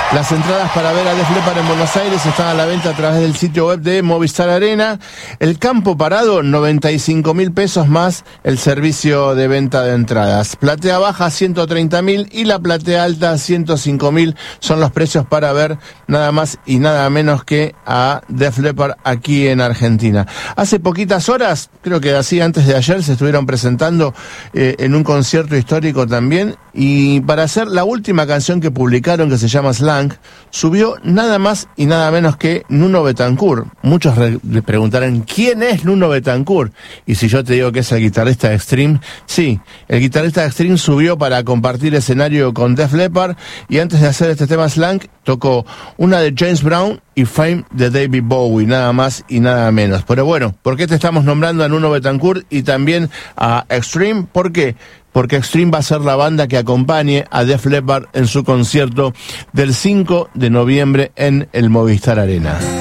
Las entradas para ver a Def Leppard en Buenos Aires están a la venta a través del sitio web de Movistar Arena. El campo parado, 95.000 pesos más el servicio de venta de entradas. Platea baja, 130.000 y la platea alta, 105.000 son los precios para ver nada más y nada menos que a Def Leppard aquí en Argentina. Hace poquitas horas, creo que así antes de ayer, se estuvieron presentando en un concierto histórico también, y para hacer la última canción que publicaron, que se llama Slang, subió nada más y nada menos que Nuno Bettencourt. Muchos le preguntarán, ¿quién es Nuno Bettencourt? Y si yo te digo que es el guitarrista de Extreme, sí, el guitarrista de Extreme subió para compartir escenario con Def Leppard, y antes de hacer este tema Slang, tocó una de James Brown y Fame de David Bowie, nada más y nada menos. Pero bueno, ¿por qué te estamos nombrando a Nuno Bettencourt y también a Extreme? ¿Por qué? Porque Extreme va a ser la banda que acompañe a Def Leppard en su concierto del 5 de noviembre en el Movistar Arena.